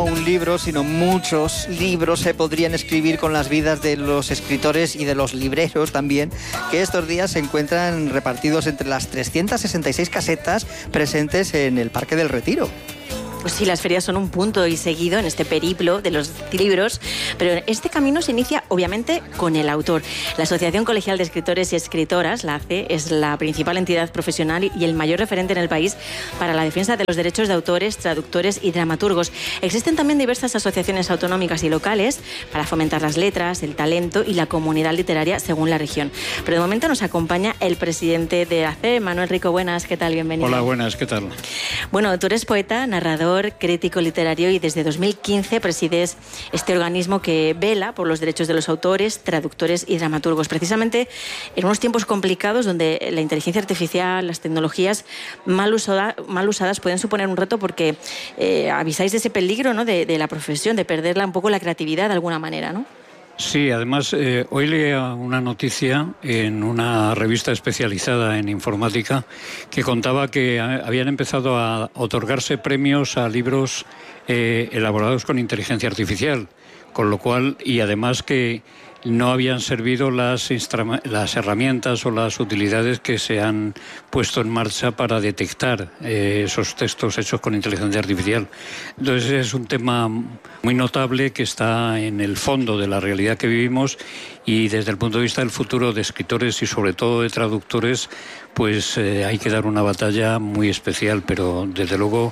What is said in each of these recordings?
un libro, sino muchos libros se podrían escribir con las vidas de los escritores y de los libreros también, que estos días se encuentran repartidos entre las 366 casetas presentes en el Parque del Retiro. Pues sí, las ferias son un punto y seguido en este periplo de los libros, pero este camino se inicia obviamente con el autor. La Asociación Colegial de Escritores y Escritoras, la ACE, es la principal entidad profesional y el mayor referente en el país para la defensa de los derechos de autores, traductores y dramaturgos. Existen también diversas asociaciones autonómicas y locales para fomentar las letras, el talento y la comunidad literaria según la región. Pero de momento nos acompaña el presidente de ACE, Manuel Rico. Buenas, ¿qué tal? Bienvenido. Hola, buenas, ¿qué tal? Bueno, tú eres poeta, narrador, crítico literario y desde 2015 presides este organismo que vela por los derechos de los autores, traductores y dramaturgos. Precisamente en unos tiempos complicados donde la inteligencia artificial, las tecnologías mal usadas pueden suponer un reto porque avisáis de ese peligro, ¿no?, de la profesión, de perderla un poco la creatividad de alguna manera, ¿no? Sí, además hoy leía una noticia en una revista especializada en informática que contaba que habían empezado a otorgarse premios a libros elaborados con inteligencia artificial, con lo cual, y además que no habían servido las herramientas o las utilidades que se han puesto en marcha para detectar esos textos hechos con inteligencia artificial. Entonces es un tema muy notable que está en el fondo de la realidad que vivimos y desde el punto de vista del futuro de escritores y sobre todo de traductores, pues hay que dar una batalla muy especial, pero desde luego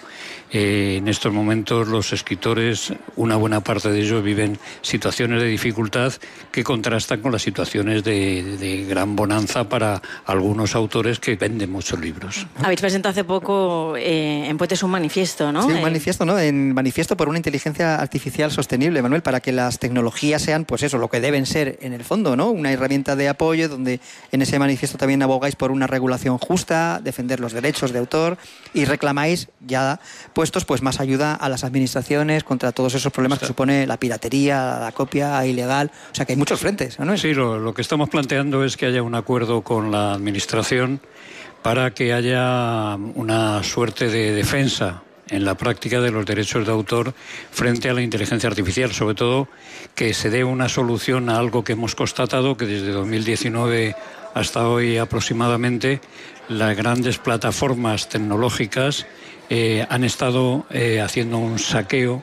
en estos momentos los escritores, una buena parte de ellos viven situaciones de dificultad que contrastan con las situaciones de gran bonanza para algunos autores que venden muchos libros. Habéis presentado hace poco en Poetes un manifiesto, ¿no? Sí, un manifiesto, ¿no? En Manifiesto por una inteligencia artificial sostenible, Manuel, para que las tecnologías sean, pues eso, lo que deben ser en el fondo, ¿no? Una herramienta de apoyo donde en ese manifiesto también abogáis por una regulación justa, defender los derechos de autor y reclamáis ya puestos pues más ayuda a las administraciones contra todos esos problemas que supone la piratería, la copia ilegal. O sea que hay muchos frentes, ¿no? Sí, lo que estamos planteando es que haya un acuerdo con la administración para que haya una suerte de defensa en la práctica de los derechos de autor frente a la inteligencia artificial, sobre todo que se dé una solución a algo que hemos constatado que desde 2019 hasta hoy aproximadamente las grandes plataformas tecnológicas han estado haciendo un saqueo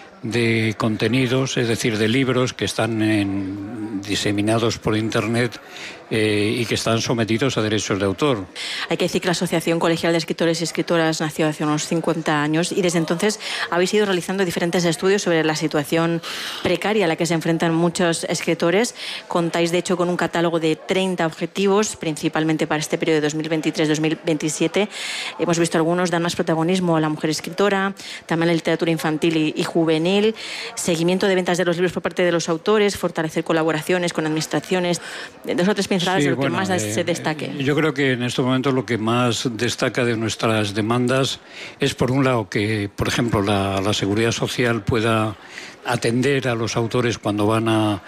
de contenidos, es decir, de libros que están diseminados por Internet y que están sometidos a derechos de autor. Hay que decir que la Asociación Colegial de Escritores y Escritoras nació hace unos 50 años y desde entonces habéis ido realizando diferentes estudios sobre la situación precaria a la que se enfrentan muchos escritores. Contáis, de hecho, con un catálogo de 30 objetivos, principalmente para este periodo de 2023-2027. Hemos visto algunos dan más protagonismo a la mujer escritora, también a la literatura infantil y juvenil, seguimiento de ventas de los libros por parte de los autores, fortalecer colaboraciones con administraciones. 2 o 3 pinceladas de lo que más se destaque. Yo creo que en estos momentos lo que más destaca de nuestras demandas es, por un lado, que, por ejemplo, la Seguridad Social pueda atender a los autores cuando van a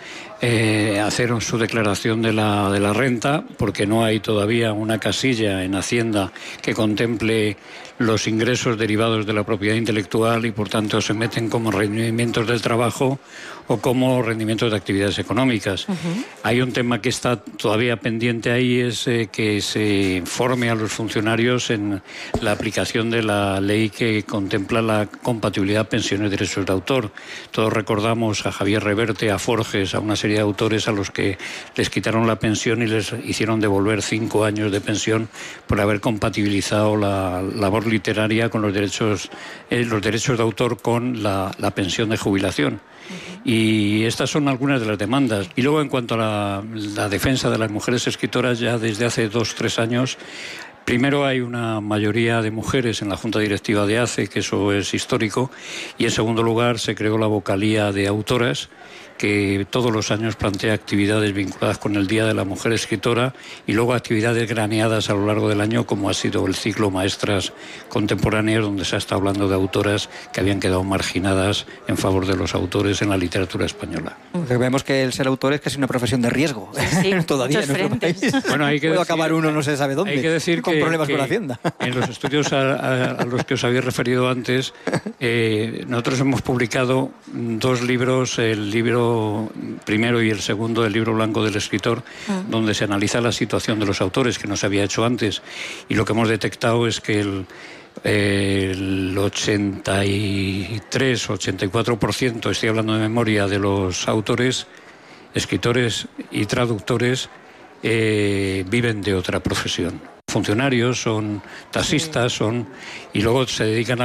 hacer su declaración de la renta, porque no hay todavía una casilla en Hacienda que contemple los ingresos derivados de la propiedad intelectual y por tanto se meten como rendimientos del trabajo o como rendimientos de actividades económicas. Hay un tema que está todavía pendiente ahí, es que se forme a los funcionarios en la aplicación de la ley que contempla la compatibilidad pensiones y derechos de autor. Todos recordamos a Javier Reverte, a Forges, a una serie de autores a los que les quitaron la pensión y les hicieron devolver 5 años de pensión por haber compatibilizado la labor literaria con los derechos de autor con la pensión de jubilación. Y estas son algunas de las demandas. Y luego, en cuanto a la defensa de las mujeres escritoras, ya desde hace 2-3 años, primero hay una mayoría de mujeres en la Junta Directiva de ACE, que eso es histórico, y en segundo lugar se creó la vocalía de autoras, que todos los años plantea actividades vinculadas con el Día de la Mujer Escritora y luego actividades graneadas a lo largo del año, como ha sido el ciclo Maestras Contemporáneas, donde se ha estado hablando de autoras que habían quedado marginadas en favor de los autores en la literatura española. Vemos que el ser autor es casi una profesión de riesgo. Sí, todavía en nuestro país. Bueno, hay que puede decir, acabar uno no se sabe dónde, hay que decir con problemas que con Hacienda. En los estudios a los que os habéis referido antes, nosotros hemos publicado 2 libros, el libro primero y el segundo, el libro blanco del escritor, donde se analiza la situación de los autores, que no se había hecho antes, y lo que hemos detectado es que el 83-84%, estoy hablando de memoria, de los autores, escritores y traductores viven de otra profesión. Funcionarios, son taxistas, y luego se dedican a